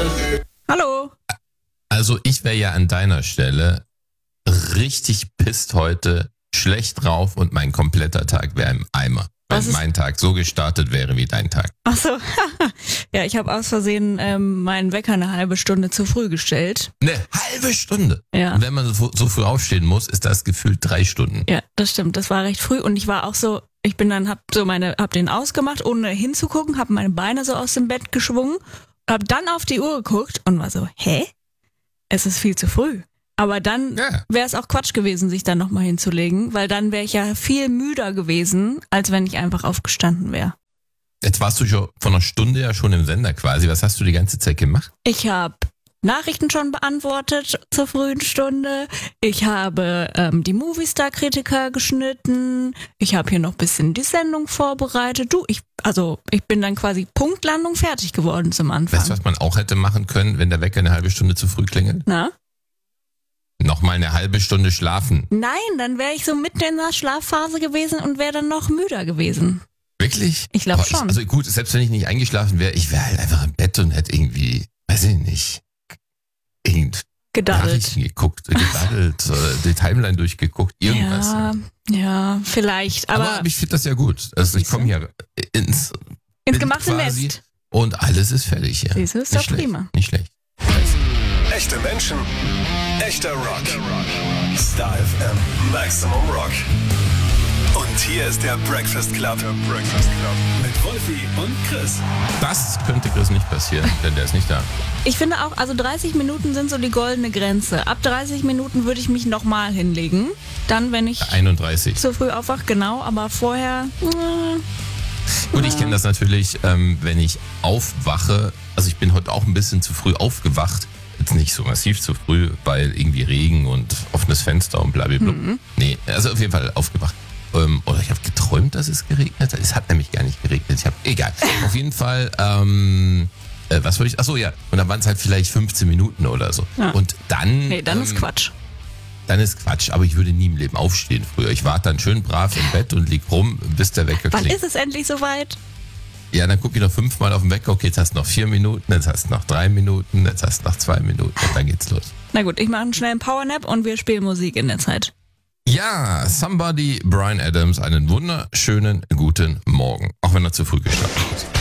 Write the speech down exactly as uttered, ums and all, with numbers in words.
Hallo. Also ich wäre ja an deiner Stelle richtig pisst heute, schlecht drauf und mein kompletter Tag wäre im Eimer. Wenn mein Tag so gestartet wäre wie dein Tag. Ach so. Ja, ich habe aus Versehen ähm, meinen Wecker eine halbe Stunde zu früh gestellt. Eine halbe Stunde? Ja. Und wenn man so, so früh aufstehen muss, ist das gefühlt drei Stunden. Ja, das stimmt. Das war recht früh und ich war auch so, ich bin dann, hab so meine, hab den ausgemacht, ohne hinzugucken, hab meine Beine so aus dem Bett geschwungen, hab dann auf die Uhr geguckt und war so, hä? Es ist viel zu früh. Aber dann ja. wäre es auch Quatsch gewesen, sich dann nochmal hinzulegen, weil dann wäre ich ja viel müder gewesen, als wenn ich einfach aufgestanden wäre. Jetzt warst du schon vor einer Stunde ja schon im Sender quasi. Was hast du die ganze Zeit gemacht? Ich habe Nachrichten schon beantwortet zur frühen Stunde. Ich habe ähm, die Movistar-Kritiker geschnitten. Ich habe hier noch ein bisschen die Sendung vorbereitet. Du, ich, also ich bin dann quasi Punktlandung fertig geworden zum Anfang. Weißt du, was man auch hätte machen können, wenn der Wecker eine halbe Stunde zu früh klingelt? Na? Nochmal eine halbe Stunde schlafen. Nein, dann wäre ich so mitten in der Schlafphase gewesen und wäre dann noch müder gewesen. Wirklich? Ich glaube schon. Also gut, selbst wenn ich nicht eingeschlafen wäre, ich wäre halt einfach im Bett und hätte irgendwie, weiß ich nicht, irgend Gedaddelt. Nachrichten geguckt, gedaddelt, die Timeline durchgeguckt, irgendwas. Ja, ja, vielleicht. Aber, aber ich finde das ja gut. Also ich komme hier ins, ins gemachte quasi Nest. Und alles ist fertig hier. Siehst du, ist nicht doch schlecht, prima. Nicht schlecht. Echte Menschen, echter Rock. Star F M, Maximum Rock. Und hier ist der Breakfast Club. Der Breakfast Club. Mit Wolfi und Chris. Das könnte Chris nicht passieren, denn der ist nicht da. Ich finde auch, also dreißig Minuten sind so die goldene Grenze. Ab dreißig Minuten würde ich mich nochmal hinlegen. Dann, wenn ich einunddreißig. zu früh aufwache, genau. Aber vorher... Äh, Gut, ich kenne das natürlich, ähm, wenn ich aufwache. Also ich bin heute auch ein bisschen zu früh aufgewacht. Jetzt nicht so massiv zu früh, weil irgendwie Regen und offenes Fenster und blablabla. Mhm. Nee, also auf jeden Fall aufgewacht. Ähm, oder ich habe geträumt, dass es geregnet hat. Es hat nämlich gar nicht geregnet. Ich habe, egal. Auf jeden Fall, ähm, äh, was wollte ich? Achso, ja. Und dann waren es halt vielleicht fünfzehn Minuten oder so. Ja. Und dann... Nee, dann ähm, ist Quatsch. Dann ist Quatsch, aber ich würde nie im Leben aufstehen früher. Ich warte dann schön brav im Bett und lieg rum, bis der Wecker Wann klingt. ist es endlich soweit? Ja, dann gucke ich noch fünfmal auf den Wecker. Okay, jetzt hast du noch vier Minuten, jetzt hast du noch drei Minuten, jetzt hast du noch zwei Minuten und dann geht's los. Na gut, ich mache einen schnellen Powernap und wir spielen Musik in der Zeit. Ja, Somebody, Bryan Adams, einen wunderschönen guten Morgen. Auch wenn er zu früh gestartet ist.